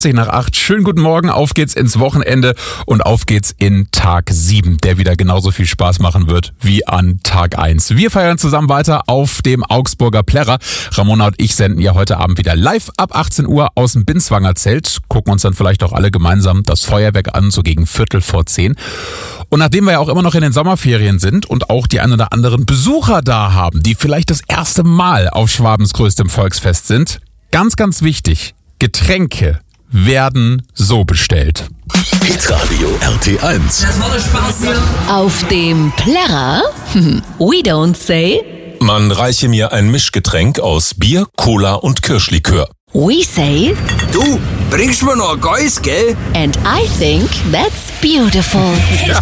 Nach 8. Schönen guten Morgen, auf geht's ins Wochenende und auf geht's in Tag 7, der wieder genauso viel Spaß machen wird wie an Tag 1. Wir feiern zusammen weiter auf dem Augsburger Plärrer. Ramona und ich senden ja heute Abend wieder live ab 18 Uhr aus dem Binswanger Zelt, gucken uns dann vielleicht auch alle gemeinsam das Feuerwerk an, so gegen 9:45. Und nachdem wir ja auch immer noch in den Sommerferien sind und auch die ein oder anderen Besucher da haben, die vielleicht das erste Mal auf Schwabens größtem Volksfest sind, ganz, ganz wichtig, Getränke werden so bestellt. Hitradio RT1. Das war der Spaß hier. Auf dem Plärrer? We don't say. Man reiche mir ein Mischgetränk aus Bier, Cola und Kirschlikör. We say. Du, bringst mir noch ein Geist, gell? And I think that's beautiful.